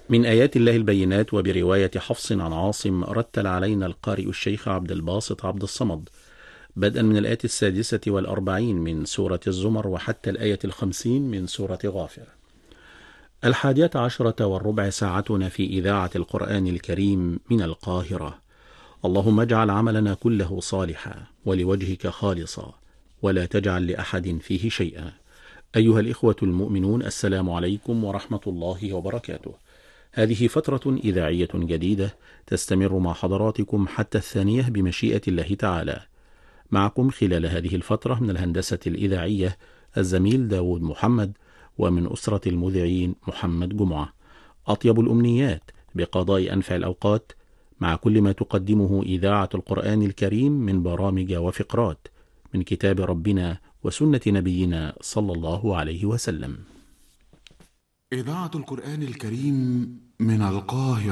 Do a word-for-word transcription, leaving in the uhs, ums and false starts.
من آيات الله البينات. وبرواية حفص عن عاصم رتل علينا القارئ الشيخ عبد الباسط عبد الصمد بدءا من الآية السادسة والأربعين من سورة الزمر وحتى الآية الخمسين من سورة غافر. الحادية عشرة والربع ساعتنا في إذاعة القرآن الكريم من القاهرة. اللهم اجعل عملنا كله صالحا ولوجهك خالصا ولا تجعل لأحد فيه شيئا. أيها الإخوة المؤمنون، السلام عليكم ورحمة الله وبركاته. هذه فترة إذاعية جديدة تستمر مع حضراتكم حتى الثانية بمشيئة الله تعالى. معكم خلال هذه الفترة من الهندسة الإذاعية الزميل داود محمد، ومن أسرة المذيعين محمد جمعة. أطيب الأمنيات بقضاء أنفع الأوقات مع كل ما تقدمه إذاعة القرآن الكريم من برامج وفقرات من كتاب ربنا وسنة نبينا صلى الله عليه وسلم. إذاعة القرآن الكريم من القاهرة.